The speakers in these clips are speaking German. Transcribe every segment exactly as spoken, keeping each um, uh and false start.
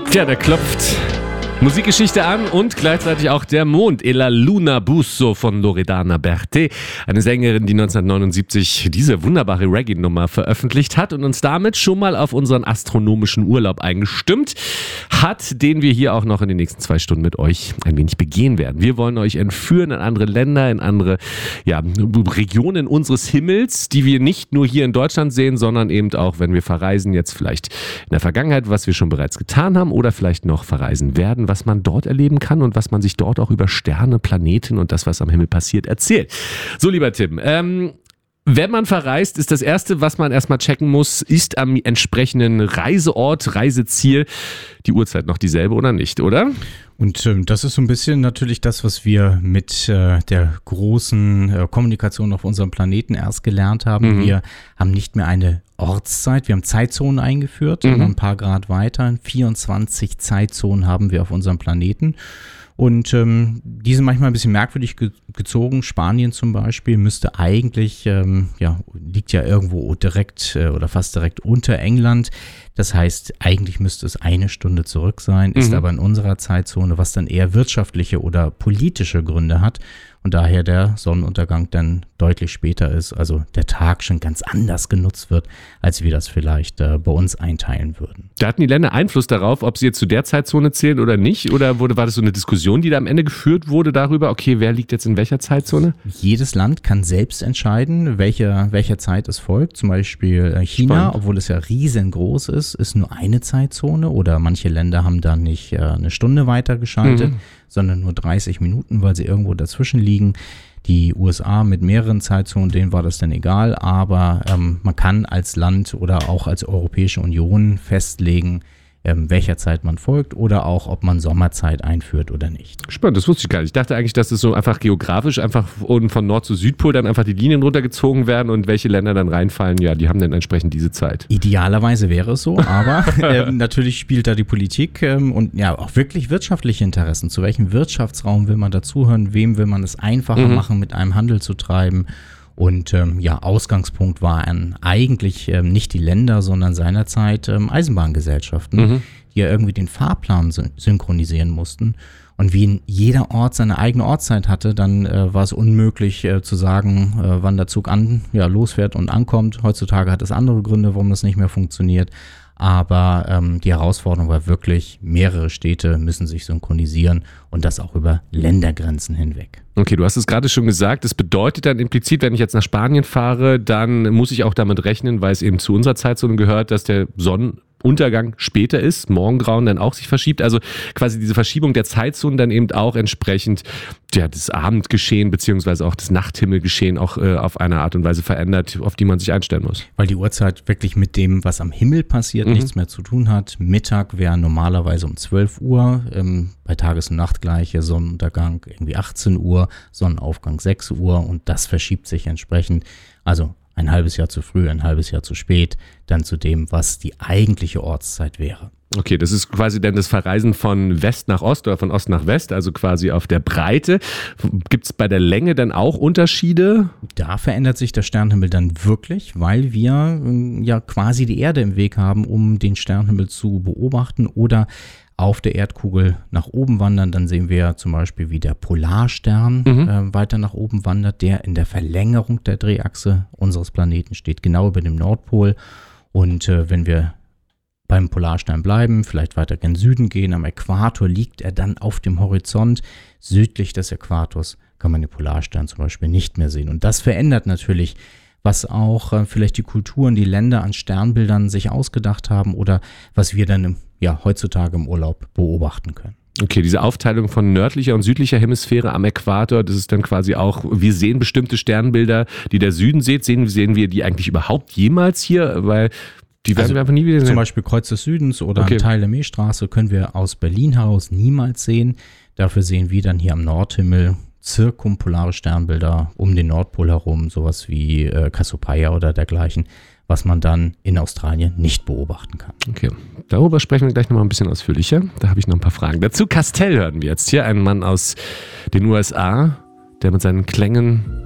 Tja, da klopft Musikgeschichte an und gleichzeitig auch der Mond. E la Luna Busso von Loredana Bertè, eine Sängerin, die neunzehnhundertneunundsiebzig diese wunderbare Reggae-Nummer veröffentlicht hat und uns damit schon mal auf unseren astronomischen Urlaub eingestimmt hat, den wir hier auch noch in den nächsten zwei Stunden mit euch ein wenig begehen werden. Wir wollen euch entführen in andere Länder, in andere ja, Regionen unseres Himmels, die wir nicht nur hier in Deutschland sehen, sondern eben auch, wenn wir verreisen, jetzt vielleicht in der Vergangenheit, was wir schon bereits getan haben oder vielleicht noch verreisen werden, was man dort erleben kann und was man sich dort auch über Sterne, Planeten und das, was am Himmel passiert, erzählt. So, lieber Tim, ähm, wenn man verreist, ist das Erste, was man erstmal checken muss, ist am entsprechenden Reiseort, Reiseziel die Uhrzeit noch dieselbe oder nicht, oder? Und ähm, das ist so ein bisschen natürlich das, was wir mit äh, der großen äh, Kommunikation auf unserem Planeten erst gelernt haben. Mhm. Wir haben nicht mehr eine Ortszeit, wir haben Zeitzonen eingeführt, mhm. ein paar Grad weiter. vierundzwanzig Zeitzonen haben wir auf unserem Planeten. Und ähm, die sind manchmal ein bisschen merkwürdig ge- gezogen. Spanien zum Beispiel müsste eigentlich, ähm, ja, liegt ja irgendwo direkt äh, oder fast direkt unter England. Das heißt, eigentlich müsste es eine Stunde zurück sein, ist mhm. aber in unserer Zeitzone, was dann eher wirtschaftliche oder politische Gründe hat. Und daher der Sonnenuntergang dann deutlich später ist, also der Tag schon ganz anders genutzt wird, als wir das vielleicht äh, bei uns einteilen würden. Da hatten die Länder Einfluss darauf, ob sie jetzt zu der Zeitzone zählen oder nicht? Oder wurde, war das so eine Diskussion, die da am Ende geführt wurde darüber, okay, wer liegt jetzt in welcher Zeitzone? Jedes Land kann selbst entscheiden, welcher, welcher Zeit es folgt. Zum Beispiel China, Spannend. Obwohl es ja riesengroß ist, ist nur eine Zeitzone. Oder manche Länder haben da nicht äh, eine Stunde weiter geschaltet, mhm. sondern nur dreißig Minuten, weil sie irgendwo dazwischen liegen. Die U S A mit mehreren Zeitzonen, denen war das dann egal, aber ähm, man kann als Land oder auch als Europäische Union festlegen, ähm, welcher Zeit man folgt oder auch, ob man Sommerzeit einführt oder nicht. Spannend, das wusste ich gar nicht. Ich dachte eigentlich, dass es so einfach geografisch einfach von Nord zu Südpol dann einfach die Linien runtergezogen werden und welche Länder dann reinfallen, ja, die haben dann entsprechend diese Zeit. Idealerweise wäre es so, aber ähm, natürlich spielt da die Politik ähm, und ja auch wirklich wirtschaftliche Interessen. Zu welchem Wirtschaftsraum will man dazuhören? Wem will man es einfacher mhm. machen, mit einem Handel zu treiben? Und ähm, ja, Ausgangspunkt waren eigentlich ähm, nicht die Länder, sondern seinerzeit ähm, Eisenbahngesellschaften, mhm. die ja irgendwie den Fahrplan syn- synchronisieren mussten. Und wie jeder Ort seine eigene Ortszeit hatte, dann äh, war es unmöglich äh, zu sagen, äh, wann der Zug an, ja, losfährt und ankommt. Heutzutage hat es andere Gründe, warum das nicht mehr funktioniert. Aber ähm, die Herausforderung war wirklich, mehrere Städte müssen sich synchronisieren und das auch über Ländergrenzen hinweg. Okay, du hast es gerade schon gesagt, das bedeutet dann implizit, wenn ich jetzt nach Spanien fahre, dann muss ich auch damit rechnen, weil es eben zu unserer Zeitzone gehört, dass der Sonnenuntergang später ist, Morgengrauen dann auch sich verschiebt, also quasi diese Verschiebung der Zeitzonen dann eben auch entsprechend ja, das Abendgeschehen beziehungsweise auch das Nachthimmelgeschehen auch äh, auf eine Art und Weise verändert, auf die man sich einstellen muss. Weil die Uhrzeit wirklich mit dem, was am Himmel passiert, mhm. nichts mehr zu tun hat. Mittag wäre normalerweise um zwölf Uhr, ähm, bei Tages- und Nachtgleiche, Sonnenuntergang irgendwie achtzehn Uhr, Sonnenaufgang sechs Uhr und das verschiebt sich entsprechend. Also ein halbes Jahr zu früh, ein halbes Jahr zu spät, dann zu dem, was die eigentliche Ortszeit wäre. Okay, das ist quasi dann das Verreisen von West nach Ost oder von Ost nach West, also quasi auf der Breite. Gibt es bei der Länge dann auch Unterschiede? Da verändert sich der Sternenhimmel dann wirklich, weil wir ja quasi die Erde im Weg haben, um den Sternenhimmel zu beobachten oder auf der Erdkugel nach oben wandern. Dann sehen wir zum Beispiel, wie der Polarstern mhm. äh, weiter nach oben wandert, der in der Verlängerung der Drehachse unseres Planeten steht, genau über dem Nordpol. Und äh, wenn wir beim Polarstern bleiben, vielleicht weiter gen Süden gehen, am Äquator liegt er dann auf dem Horizont. Südlich des Äquators kann man den Polarstern zum Beispiel nicht mehr sehen. Und das verändert natürlich, was auch äh, vielleicht die Kulturen, die Länder an Sternbildern sich ausgedacht haben oder was wir dann im, ja, heutzutage im Urlaub beobachten können. Okay, diese Aufteilung von nördlicher und südlicher Hemisphäre am Äquator, das ist dann quasi auch, wir sehen bestimmte Sternbilder, die der Süden sieht, sehen, sehen wir die eigentlich überhaupt jemals hier, weil die werden also wir einfach nie wieder sehen. Zum Beispiel Kreuz des Südens oder okay. ein Teil der Milchstraße können wir aus Berlin heraus niemals sehen. Dafür sehen wir dann hier am Nordhimmel zirkumpolare Sternbilder um den Nordpol herum, sowas wie äh, Cassiopeia oder dergleichen, was man dann in Australien nicht beobachten kann. Okay, darüber sprechen wir gleich nochmal ein bisschen ausführlicher. Da habe ich noch ein paar Fragen dazu. Castell hören wir jetzt hier, ein Mann aus den U S A, der mit seinen Klängen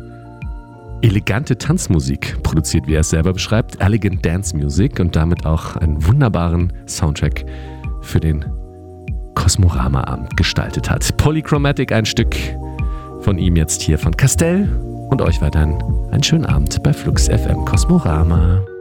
elegante Tanzmusik produziert, wie er es selber beschreibt, Elegant Dance Music und damit auch einen wunderbaren Soundtrack für den Kosmorama-Abend gestaltet hat. Polychromatic, ein Stück von ihm jetzt hier von Castell und euch weiterhin einen schönen Abend bei Flux F M Kosmorama.